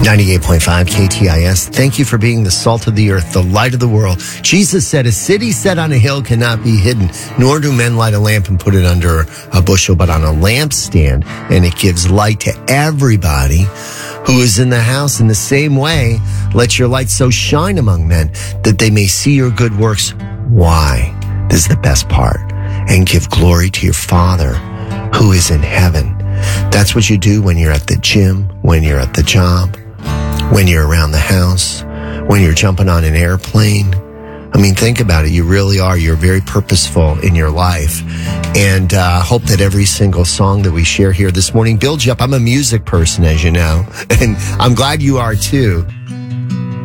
98.5 KTIS. Thank you for being the salt of the earth, the light of the world. Jesus said, a city set on a hill cannot be hidden, nor do men light a lamp and put it under a bushel, but on a lampstand, and it gives light to everybody who is in the house. In the same way, let your light so shine among men that they may see your good works. Why? This is the best part. And give glory to your Father who is in heaven. That's what you do when you're at the gym, when you're at the job, when you're around the house, when you're jumping on an airplane. I mean, think about it. You really are. You're very purposeful in your life. And hope that every single song that we share here this morning builds you up. I'm a music person, as you know, and I'm glad you are too.